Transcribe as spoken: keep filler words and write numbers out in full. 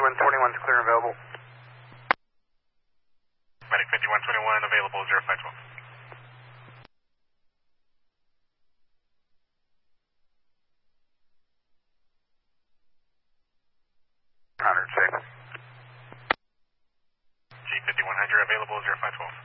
fifty-one twenty-one is clear and available. Medic fifty-one twenty-one available, zero five twelve. one hundred, check. G fifty-one hundred available, zero five twelve.